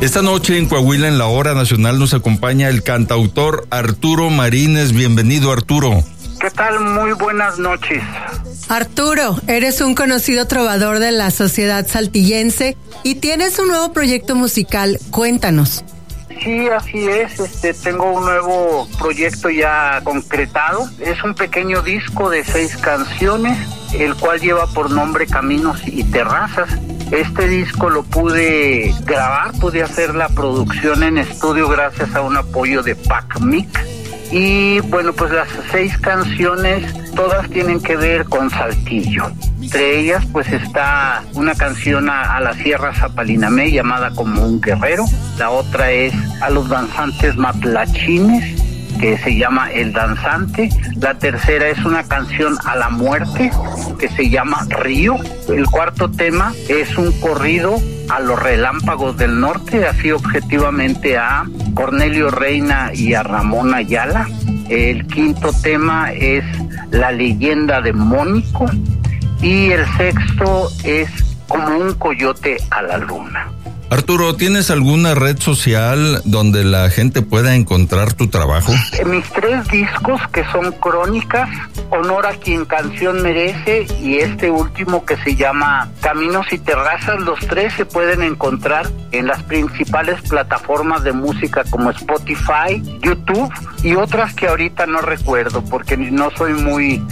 Esta noche en Coahuila, en la Hora Nacional, nos acompaña el cantautor Arturo Marínez. Bienvenido, Arturo. ¿Qué tal? Muy buenas noches. Arturo, eres un conocido trovador de la sociedad saltillense y tienes un nuevo proyecto musical. Cuéntanos. Sí, así es. Tengo un nuevo proyecto ya concretado. Es un pequeño disco de 6 canciones, el cual lleva por nombre Caminos y Terrazas. Este disco lo pude grabar, pude hacer la producción en estudio gracias a un apoyo de PACMIC. Y bueno, pues las 6 canciones todas tienen que ver con Saltillo. Entre ellas pues está una canción a la Sierra Zapalinamé llamada Como un Guerrero. La otra es a los danzantes matlachines, que se llama El Danzante. La tercera es una canción a la muerte, que se llama Río. El cuarto tema es un corrido a los Relámpagos del Norte, así objetivamente a Cornelio Reina y a Ramón Ayala. El quinto tema es La Leyenda de Mónico. Y el sexto es Como un coyote a la luna. Arturo, ¿tienes alguna red social donde la gente pueda encontrar tu trabajo? Mis 3 discos, que son Crónicas, Honor a quien canción merece, y este último que se llama Caminos y Terrazas, los 3 se pueden encontrar en las principales plataformas de música como Spotify, YouTube y otras que ahorita no recuerdo porque no soy muy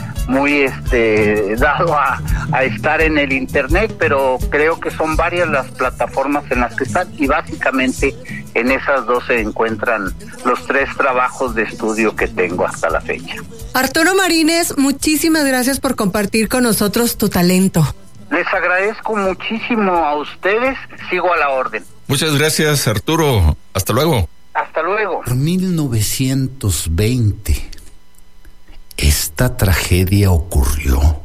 dado a estar en el internet, pero creo que son varias las plataformas en las que están, y básicamente en esas 2 se encuentran los 3 trabajos de estudio que tengo hasta la fecha. Arturo Marínez, muchísimas gracias por compartir con nosotros tu talento. Les agradezco muchísimo a ustedes, sigo a la orden. Muchas gracias, Arturo. Hasta luego. Hasta luego. Por 1920, esta tragedia ocurrió.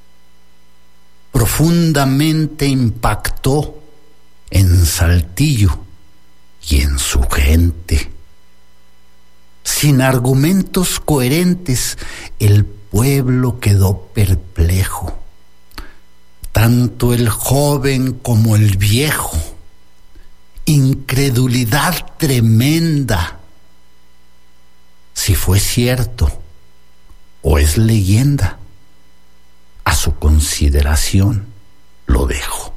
Profundamente impactó en Saltillo y en su gente. Sin argumentos coherentes, el pueblo quedó perplejo. Tanto el joven como el viejo. Incredulidad tremenda. Si fue cierto o es leyenda, a su consideración lo dejo.